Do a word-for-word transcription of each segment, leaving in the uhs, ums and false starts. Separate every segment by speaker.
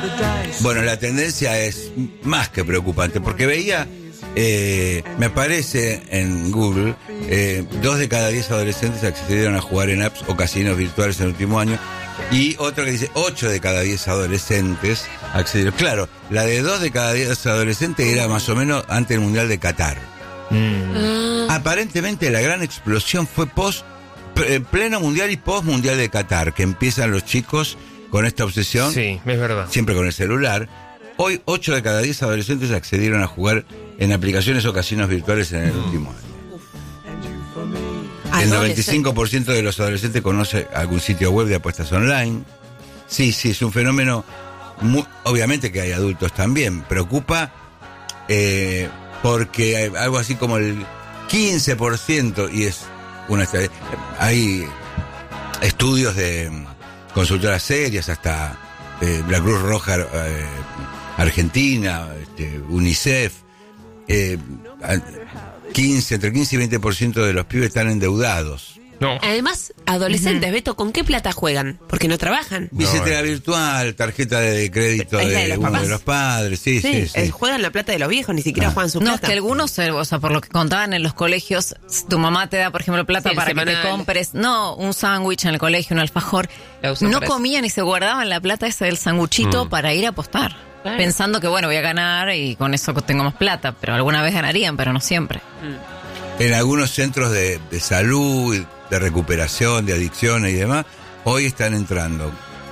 Speaker 1: Bueno, la tendencia es más que preocupante, porque veía, eh, me aparece en Google, eh, dos de cada diez adolescentes accedieron a jugar en apps o casinos virtuales en el último año, y otro que dice ocho de cada diez adolescentes accedieron. Claro, la de dos de cada diez adolescentes era más o menos antes del Mundial de Qatar. Mm. Aparentemente la gran explosión fue post, pleno Mundial y post Mundial de Qatar, que empiezan los chicos con esta obsesión.
Speaker 2: Sí, es verdad.
Speaker 1: Siempre con el celular. Hoy, ocho de cada diez adolescentes accedieron a jugar en aplicaciones o casinos virtuales en el mm. último año. El noventa y cinco por ciento de los adolescentes conoce algún sitio web de apuestas online. Sí, sí, es un fenómeno. Muy, obviamente que hay adultos también. Preocupa eh, porque hay algo así como el quince por ciento, y es una. Hay estudios de consultoras serias, hasta eh, la Cruz Roja eh, Argentina, este, UNICEF, eh, quince, entre quince y veinte por ciento de los pibes están endeudados.
Speaker 3: No. Además, adolescentes, uh-huh. Beto, ¿con qué plata juegan? Porque no trabajan.
Speaker 1: Billetera no, virtual, tarjeta de crédito de, de, de uno papás. de los padres, sí, sí, sí.
Speaker 3: sí. Juegan la plata de los viejos, ni siquiera ah. juegan su
Speaker 4: no,
Speaker 3: plata.
Speaker 4: No, es que algunos, o sea, por lo que contaban en los colegios, tu mamá te da, por ejemplo, plata sí, para semanal. que te compres, no, un sándwich en el colegio, un alfajor. No comían y se guardaban la plata esa del sanguchito mm. para ir a apostar. Claro. Pensando que, bueno, voy a ganar y con eso tengo más plata. Pero alguna vez ganarían, pero no siempre.
Speaker 1: Mm. En algunos centros de, de salud, de recuperación, de adicciones y demás, hoy están entrando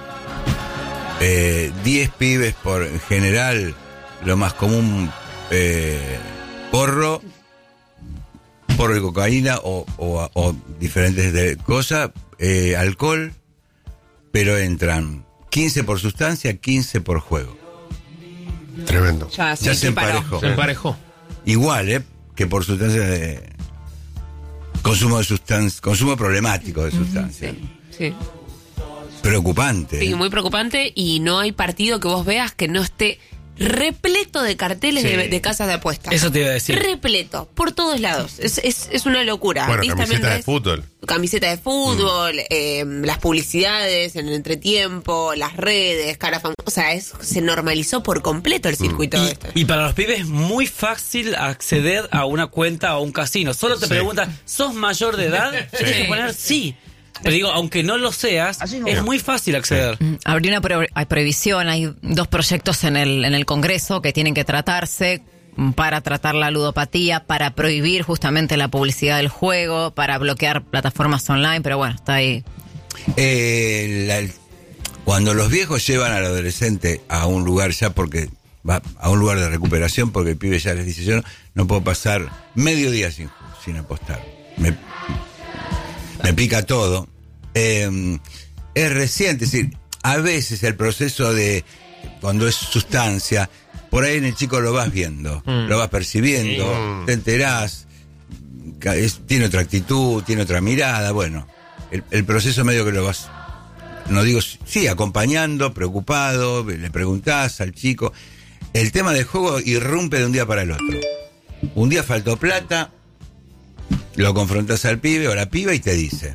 Speaker 1: eh, diez pibes por en general, lo más común, eh, porro, porro y cocaína o, o, o diferentes de cosas, eh, alcohol, pero entran quince por sustancia, quince por juego.
Speaker 2: Tremendo.
Speaker 1: Ya, ya se emparejó.
Speaker 2: Se emparejó.
Speaker 1: Igual, ¿eh? Que por sustancia de consumo de sustancia, consumo problemático de sustancias.
Speaker 3: Sí, sí.
Speaker 1: Preocupante.
Speaker 3: Sí, muy preocupante, y no hay partido que vos veas que no esté repleto de carteles sí. de, de casas de apuestas.
Speaker 2: Eso te iba a decir.
Speaker 3: Repleto, por todos lados. Es, es, es una locura.
Speaker 2: Bueno, camisetas de fútbol.
Speaker 3: Camisetas de fútbol, mm. eh, las publicidades en el entretiempo, las redes, cara famosa. O sea, es, se normalizó por completo el circuito
Speaker 5: mm. y,
Speaker 3: este.
Speaker 5: Y para los pibes es muy fácil acceder a una cuenta o a un casino. Solo te sí. preguntan, ¿sos mayor de edad? Sí. Tienes que poner sí. Pero digo, aunque no lo seas, no. es muy fácil acceder.
Speaker 4: Habría una pro- hay prohibición, hay dos proyectos en el en el Congreso que tienen que tratarse para tratar la ludopatía, para prohibir justamente la publicidad del juego, para bloquear plataformas online, pero bueno, está ahí.
Speaker 1: Eh, la, cuando los viejos llevan al adolescente a un lugar ya porque va a un lugar de recuperación, porque el pibe ya les dice, yo no, no puedo pasar medio día sin, sin apostar. Me, me pica todo. Eh, es reciente, es decir, a veces el proceso de cuando es sustancia, por ahí en el chico lo vas viendo, mm. lo vas percibiendo, sí. te enterás, es, tiene otra actitud, tiene otra mirada, bueno, el, el proceso medio que lo vas, no digo, sí, acompañando, preocupado, le preguntás al chico. El tema del juego irrumpe de un día para el otro. Un día faltó plata, lo confrontás al pibe o a la piba y te dice.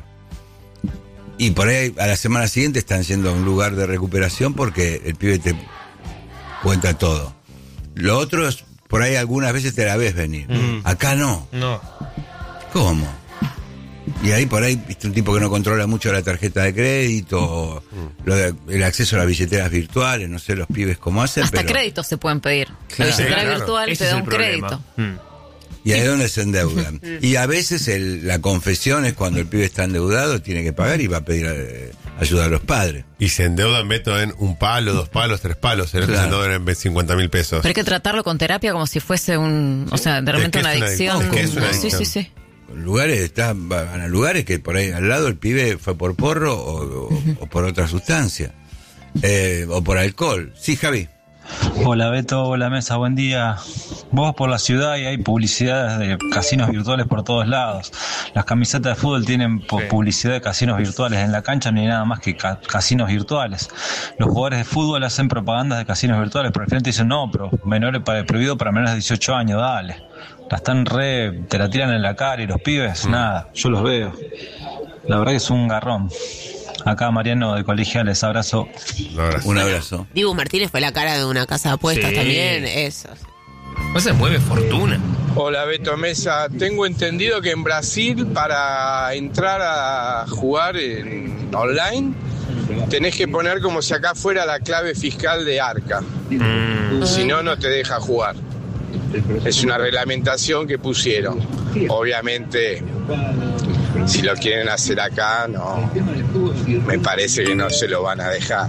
Speaker 1: Y por ahí a la semana siguiente están yendo a un lugar de recuperación porque el pibe te cuenta todo. Lo otro es, por ahí algunas veces te la ves venir. Mm. Acá no.
Speaker 2: No.
Speaker 1: ¿Cómo? Y ahí por ahí, viste, un tipo que no controla mucho la tarjeta de crédito, mm. lo de, el acceso a las billeteras virtuales, no sé los pibes cómo hacen.
Speaker 4: Hasta
Speaker 1: pero...
Speaker 4: créditos se pueden pedir.
Speaker 1: Claro.
Speaker 4: La billetera
Speaker 2: claro.
Speaker 4: virtual
Speaker 2: Ese
Speaker 4: te da un
Speaker 2: problema.
Speaker 4: crédito.
Speaker 2: Mm.
Speaker 1: Y ahí es donde se endeudan. Y a veces el, la confesión es cuando el pibe está endeudado, tiene que pagar y va a pedir eh, ayuda a los padres.
Speaker 2: Y se endeudan, Beto, en un palo, dos palos, tres palos. Se
Speaker 1: Claro.
Speaker 2: endeudan en cincuenta mil pesos.
Speaker 4: Pero hay que tratarlo con terapia como si fuese un, o sea, de repente
Speaker 2: Es que
Speaker 4: una
Speaker 2: es una
Speaker 4: adicción.
Speaker 2: adicción. Es que es una
Speaker 4: Sí,
Speaker 2: adicción.
Speaker 4: sí, sí.
Speaker 1: Lugares, está, van a lugares que por ahí al lado el pibe fue por porro o, o, uh-huh. o por otra sustancia. Eh, o por alcohol. Sí, Javi.
Speaker 6: Hola Beto, hola Mesa, buen día. Vos por la ciudad y hay publicidades de casinos virtuales por todos lados. Las camisetas de fútbol tienen po-
Speaker 2: Sí.
Speaker 6: publicidad de casinos virtuales. En la cancha no hay nada más que ca- casinos virtuales. Los jugadores de fútbol hacen propagandas de casinos virtuales, pero al final te dicen no, pero menores para, prohibido para menores de dieciocho años, dale. La están re, te la tiran en la cara y los pibes, mm. nada, yo los veo. La verdad que es un garrón. Acá Mariano de Colegiales, abrazo.
Speaker 2: Un abrazo.
Speaker 1: Un abrazo.
Speaker 3: Dibu Martínez fue la cara de una casa de apuestas
Speaker 7: Sí.
Speaker 3: también, eso.
Speaker 7: No se mueve fortuna.
Speaker 8: Hola Beto Mesa, tengo entendido que en Brasil para entrar a jugar en online tenés que poner como si acá fuera la clave fiscal de Arca,
Speaker 7: Mm.
Speaker 8: si no, no te deja jugar. Es una reglamentación que pusieron. Obviamente, si lo quieren hacer acá, no, me parece que no se lo van a dejar.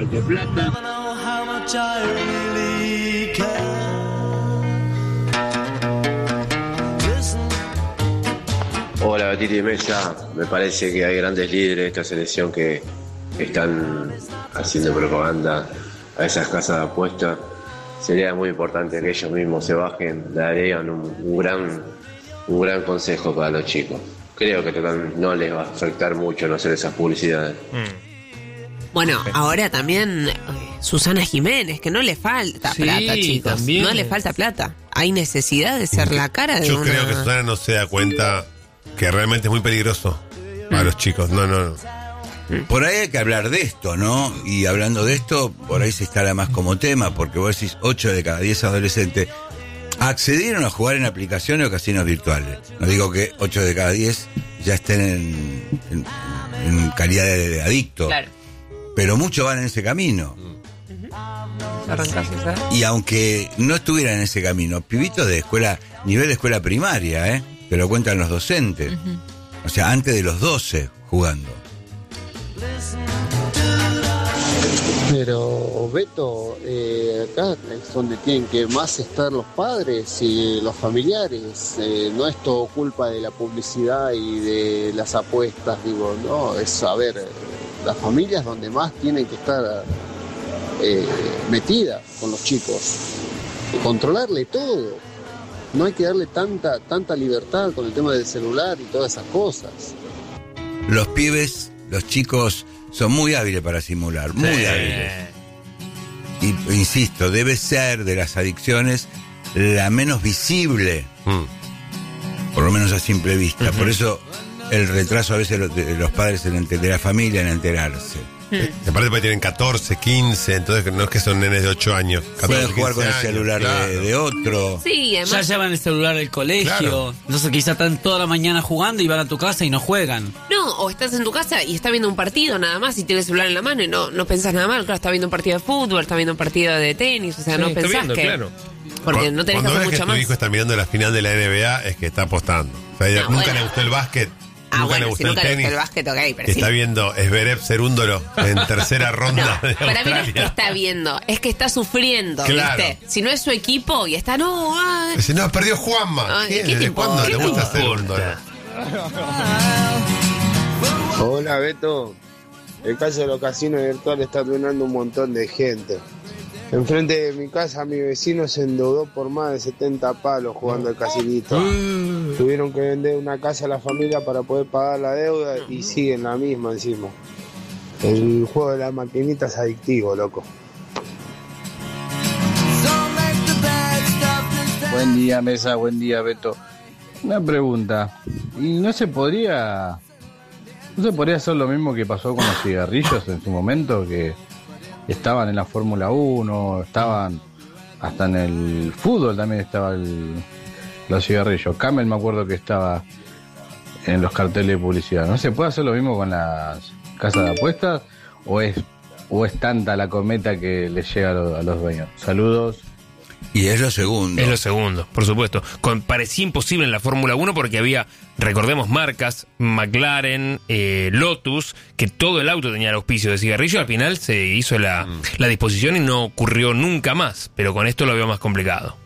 Speaker 9: Hola Betito y Mesa, me parece que hay grandes líderes de esta selección que están haciendo propaganda a esas casas de apuestas. Sería muy importante que ellos mismos se bajen, darían un, un gran un gran consejo para los chicos. Creo que total, no les va a afectar mucho no hacer esas publicidades.
Speaker 3: Bueno, ahora también eh, Susana Jiménez, que no le falta
Speaker 7: Sí,
Speaker 3: plata, chicos.
Speaker 7: también.
Speaker 3: No le falta plata. Hay necesidad de ser la cara de
Speaker 2: Yo
Speaker 3: una...
Speaker 2: creo que Susana no se da cuenta que realmente es muy peligroso para los chicos. No, no, no.
Speaker 1: Por ahí hay que hablar de esto, ¿no? Y hablando de esto, por ahí se instala más como tema, porque vos decís ocho de cada diez adolescentes accedieron a jugar en aplicaciones o casinos virtuales. No digo que ocho de cada diez ya estén en, en, en calidad de, de adicto,
Speaker 3: Claro.
Speaker 1: pero muchos van en ese camino.
Speaker 3: Arrancás, ¿sabes?
Speaker 1: Y aunque no estuvieran en ese camino, pibitos de escuela, nivel de escuela primaria, ¿eh? Te lo cuentan los docentes. O sea, antes de los doce jugando.
Speaker 10: Pero Beto, eh, acá es donde tienen que más estar los padres y los familiares. Eh, no es todo culpa de la publicidad y de las apuestas, digo, no, es a ver, eh, las familias donde más tienen que estar eh, metidas con los chicos, y controlarle todo. No hay que darle tanta tanta libertad con el tema del celular y todas esas cosas.
Speaker 1: Los pibes, los chicos, son muy hábiles para simular, muy
Speaker 7: Sí.
Speaker 1: hábiles. Y insisto, debe ser de las adicciones la menos visible,
Speaker 2: Mm.
Speaker 1: por lo menos a simple vista. Por eso el retraso a veces de los padres en enter- de la familia en enterarse.
Speaker 2: Eh, Aparte porque tienen catorce, quince, entonces no es que son nenes de ocho años. catorce,
Speaker 1: Pueden jugar con el
Speaker 2: quince años,
Speaker 1: celular de-
Speaker 2: claro.
Speaker 1: de, otro.
Speaker 3: Sí,
Speaker 5: Ya
Speaker 3: además...
Speaker 5: llevan el celular del colegio.
Speaker 2: Claro.
Speaker 5: Entonces quizá están toda la mañana jugando y van a tu casa y no juegan.
Speaker 3: No, o estás en tu casa y estás viendo un partido nada más y tienes el celular en la mano y no, no pensás nada mal. Claro, estás viendo un partido de fútbol, estás viendo un partido de tenis, o sea,
Speaker 7: Sí,
Speaker 3: no
Speaker 7: está
Speaker 3: pensás
Speaker 7: viendo,
Speaker 3: que...
Speaker 7: claro.
Speaker 3: Porque
Speaker 2: Cu-
Speaker 3: no tenés que
Speaker 2: Cuando
Speaker 3: hacer
Speaker 2: ves que
Speaker 3: mucho
Speaker 2: tu
Speaker 3: más.
Speaker 2: hijo está mirando la final de la N B A es que está apostando. O sea,
Speaker 3: No,
Speaker 2: nunca
Speaker 3: bueno.
Speaker 2: le gustó el básquet,
Speaker 3: Ah,
Speaker 2: nunca
Speaker 3: bueno,
Speaker 2: le
Speaker 3: si
Speaker 2: gustó el
Speaker 3: nunca le
Speaker 2: tenis.
Speaker 3: gustó el básquet, ok, pero sí.
Speaker 2: Está viendo Zverev Cerúndolo en tercera ronda
Speaker 3: No,
Speaker 2: de
Speaker 3: para mí no es que
Speaker 2: Australia.
Speaker 3: está viendo, es que está sufriendo,
Speaker 2: Claro.
Speaker 3: ¿viste? Si no es su equipo y está, no, ay,
Speaker 2: Dice, no, perdió Juanma.
Speaker 3: Ay,
Speaker 2: ¿Qué?
Speaker 3: ¿qué te
Speaker 2: ¿Desde cuándo
Speaker 3: importa?
Speaker 2: le gusta
Speaker 3: ¿Qué te
Speaker 2: Cerúndolo?
Speaker 11: Hola Beto, el caso de los casinos virtuales está arruinando un montón de gente. Enfrente de mi casa mi vecino se endeudó por más de setenta palos jugando al casinito. Tuvieron que vender una casa a la familia para poder pagar la deuda y siguen la misma encima. El juego de la maquinita es adictivo, loco.
Speaker 12: Buen día, Mesa, buen día, Beto. Una pregunta. ¿Y no se podría no se podría hacer lo mismo que pasó con los cigarrillos en su momento? Que estaban en la Fórmula uno, estaban hasta en el fútbol también estaba el, los cigarrillos. Camel me acuerdo que estaba en los carteles de publicidad. ¿No se puede hacer lo mismo con las casas de apuestas? ¿O es, o es tanta la cometa que les llega a los, a los dueños? Saludos.
Speaker 1: Y es lo segundo.
Speaker 7: Es lo segundo, por supuesto. Con, parecía imposible en la Fórmula uno porque había, recordemos, marcas, McLaren, eh, Lotus, que todo el auto tenía el auspicio de cigarrillo. Al final se hizo la,
Speaker 2: Mm.
Speaker 7: la disposición y no ocurrió nunca más. Pero con esto lo veo más complicado.